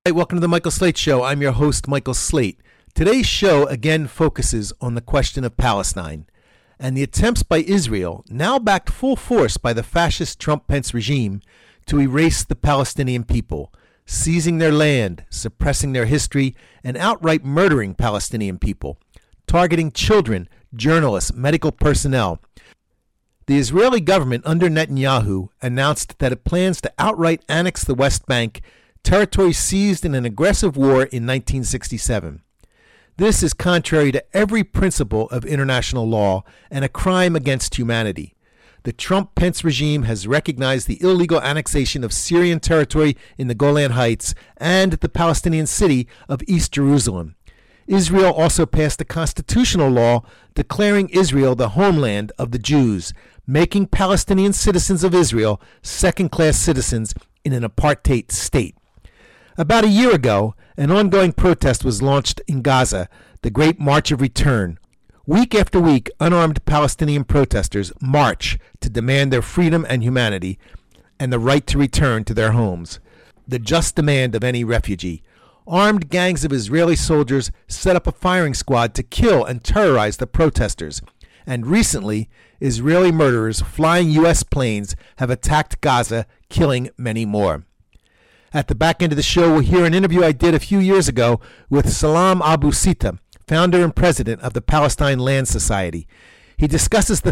Hey, welcome to the Michael Slate Show. I'm your host, Michael Slate. Today's show again focuses on the question of Palestine and the attempts by Israel, now backed full force by the fascist Trump-Pence regime, to erase the Palestinian people, seizing their land, suppressing their history, and outright murdering Palestinian people, targeting children, journalists, medical personnel. The Israeli government under Netanyahu announced that it plans to outright annex the West Bank, territory seized in an aggressive war in 1967. This is contrary to every principle of international law and a crime against humanity. The Trump-Pence regime has recognized the illegal annexation of Syrian territory in the Golan Heights and the Palestinian city of East Jerusalem. Israel also passed a constitutional law declaring Israel the homeland of the Jews, making Palestinian citizens of Israel second-class citizens in an apartheid state. About a year ago, an ongoing protest was launched in Gaza, the Great March of Return. Week after week, unarmed Palestinian protesters march to demand their freedom and humanity and the right to return to their homes, the just demand of any refugee. Armed gangs of Israeli soldiers set up a firing squad to kill and terrorize the protesters. And recently, Israeli murderers flying U.S. planes have attacked Gaza, killing many more. At the back end of the show, we'll hear an interview I did a few years ago with Salam Abu Sita, founder and president of the Palestine Land Society. He discusses the